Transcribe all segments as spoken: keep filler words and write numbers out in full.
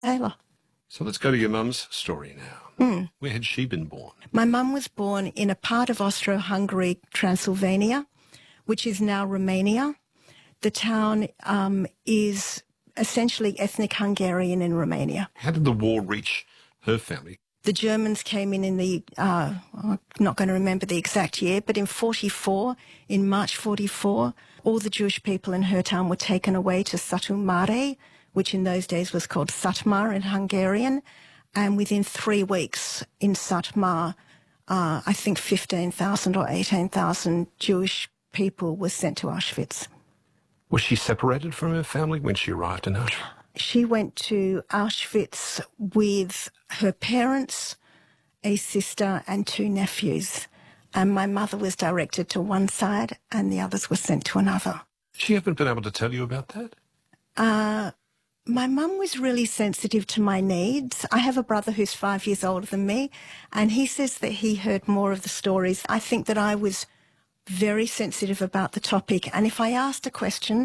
Taylor. So let's go to your mum's story now. Mm. Where had she been born? My mum was born in a part of Austro-Hungary, Transylvania, which is now Romania. The town um, is essentially ethnic Hungarian in Romania. How did the war reach her family? The Germans came in in the, uh, I'm not going to remember the exact year, but in forty-four, in March forty-four, all the Jewish people in her town were taken away to Satu Mare, which in those days was called Satmar in Hungarian. And within three weeks in Satmar, uh, I think fifteen thousand or eighteen thousand Jewish people were sent to Auschwitz. Was she separated from her family when she arrived in Auschwitz? She went to Auschwitz with her parents, a sister and two nephews. And my mother was directed to one side and the others were sent to another. She haven't been able to tell you about that? Uh, my mum was really sensitive to my needs. I have a brother who's five years older than me, and he says that he heard more of the stories. I think that I was very sensitive about the topic, and if I asked a question,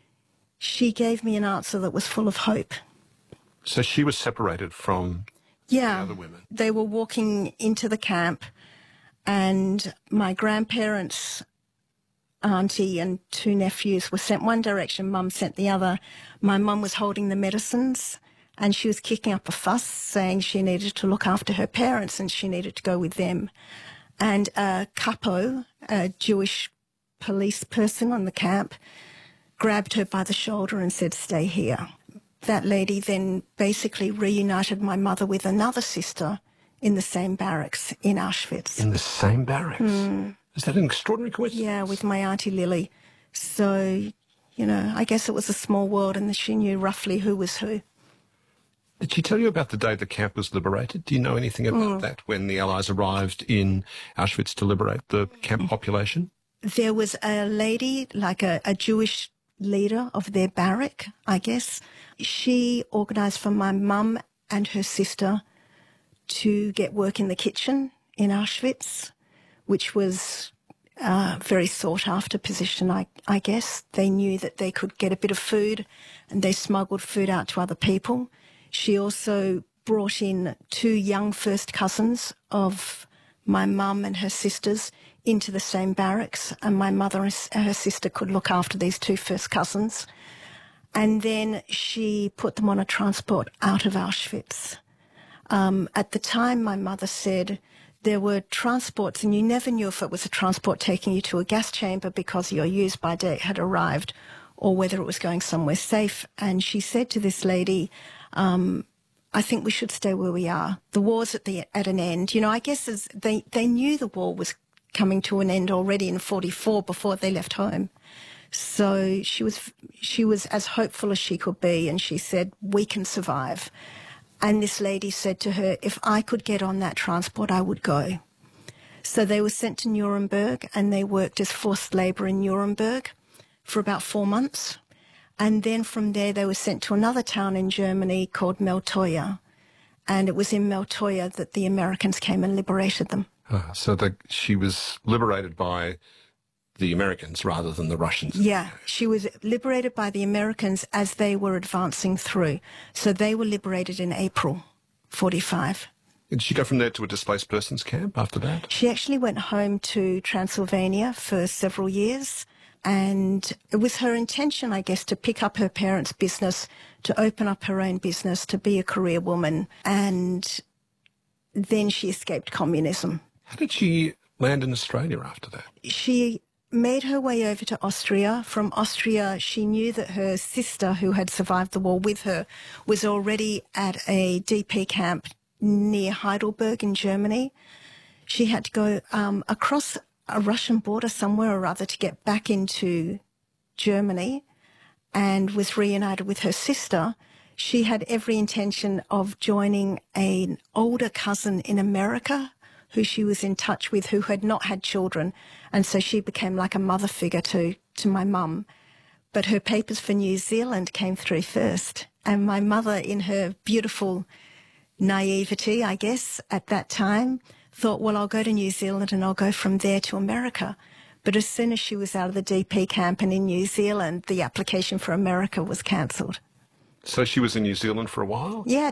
she gave me an answer that was full of hope. So she was separated from yeah, the other women? They were walking into the camp, and my grandparents, auntie and two nephews were sent one direction, mum sent the other. My mum was holding the medicines, and she was kicking up a fuss, saying she needed to look after her parents and she needed to go with them. And a capo, a Jewish police person on the camp, grabbed her by the shoulder and said, "Stay here." That lady then basically reunited my mother with another sister in the same barracks in Auschwitz. In the same barracks? Mm. Is that an extraordinary coincidence? Yeah, with my auntie Lily. So, you know, I guess it was a small world and she knew roughly who was who. Did she tell you about the day the camp was liberated? Do you know anything about mm. that, when the Allies arrived in Auschwitz to liberate the camp population? There was a lady, like a, a Jewish leader of their barrack, I guess. She organised for my mum and her sister to get work in the kitchen in Auschwitz, which was a very sought-after position, I, I guess. They knew that they could get a bit of food and they smuggled food out to other people. She also brought in two young first cousins of my mum and her sisters into the same barracks, and my mother and her sister could look after these two first cousins. And then she put them on a transport out of Auschwitz. Um, at the time, my mother said there were transports, and you never knew if it was a transport taking you to a gas chamber because your use-by date had arrived, or whether it was going somewhere safe. And she said to this lady, um, I think we should stay where we are. The war's at the at an end. You know, I guess as they, they knew the war was coming to an end already in forty-four before they left home. So she was she was as hopeful as she could be, and she said, we can survive. And this lady said to her, if I could get on that transport, I would go. So they were sent to Nuremberg, and they worked as forced labour in Nuremberg for about four months. And then from there, they were sent to another town in Germany called Meltoya. And it was in Meltoya that the Americans came and liberated them. Ah, so the, she was liberated by the Americans rather than the Russians. Yeah, she was liberated by the Americans as they were advancing through. So they were liberated in April forty-five. Did she go from there to a displaced persons camp after that? She actually went home to Transylvania for several years. And it was her intention, I guess, to pick up her parents' business, to open up her own business, to be a career woman. And then she escaped communism. How did she land in Australia after that? She made her way over to Austria. From Austria, she knew that her sister, who had survived the war with her, was already at a D P camp near Heidelberg in Germany. She had to go um, across a Russian border somewhere or other to get back into Germany, and was reunited with her sister. She had every intention of joining an older cousin in America who she was in touch with, who had not had children, and so she became like a mother figure to, to my mum. But her papers for New Zealand came through first, and my mother, in her beautiful naivety, I guess, at that time, thought, well, I'll go to New Zealand and I'll go from there to America. But as soon as she was out of the D P camp and in New Zealand, the application for America was cancelled. So she was in New Zealand for a while? Yeah,